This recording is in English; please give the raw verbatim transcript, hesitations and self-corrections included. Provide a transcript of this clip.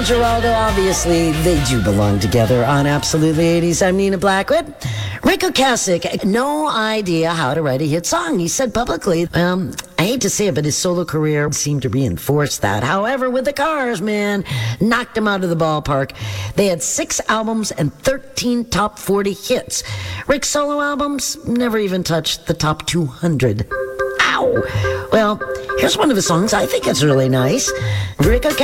Geraldo, obviously, they do belong together on Absolutely eighties. I'm Nina Blackwood. Rick Ocasek, no idea how to write a hit song. He said publicly, um, I hate to say it, but his solo career seemed to reinforce that. However, with the Cars, man, knocked him out of the ballpark. They had six albums and thirteen top forty hits. Rick's solo albums never even touched the top two hundred. Ow! Well, here's one of his songs. I think it's really nice. Rick Ocasek.